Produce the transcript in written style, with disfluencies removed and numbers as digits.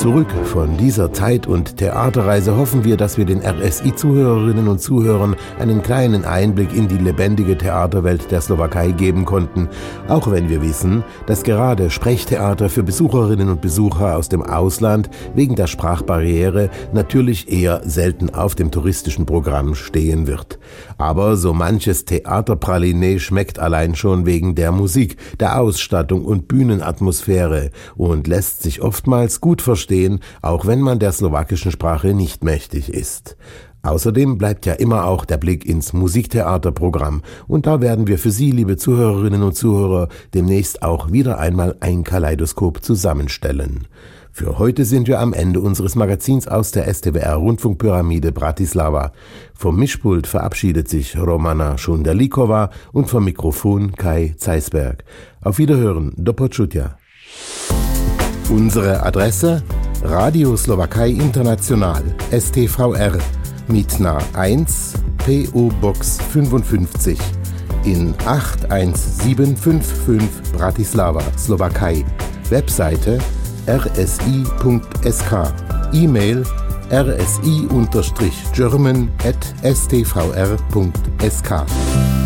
Zurück von dieser Zeit- und Theaterreise hoffen wir, dass wir den RSI-Zuhörerinnen und Zuhörern einen kleinen Einblick in die lebendige Theaterwelt der Slowakei geben konnten, auch wenn wir wissen, dass gerade Sprechtheater für Besucherinnen und Besucher aus dem Ausland wegen der Sprachbarriere natürlich eher selten auf dem touristischen Programm stehen wird. Aber so manches Theaterpraline schmeckt allein schon wegen der Musik, der Ausstattung und Bühnenatmosphäre und lässt sich oftmals gut verstehen, auch wenn man der slowakischen Sprache nicht mächtig ist. Außerdem bleibt ja immer auch der Blick ins Musiktheaterprogramm und da werden wir für Sie, liebe Zuhörerinnen und Zuhörer, demnächst auch wieder einmal ein Kaleidoskop zusammenstellen. Für heute sind wir am Ende unseres Magazins aus der STWR Rundfunkpyramide Bratislava. Vom Mischpult verabschiedet sich Romana Šunderlíková und vom Mikrofon Kai Zeisberg. Auf Wiederhören, do počutia. Unsere Adresse: Radio Slowakei International, STVR, Mitna 1, PO Box 55 in 81755 Bratislava, Slowakei. Webseite rsi.sk, E-Mail rsi-german@stvr.sk.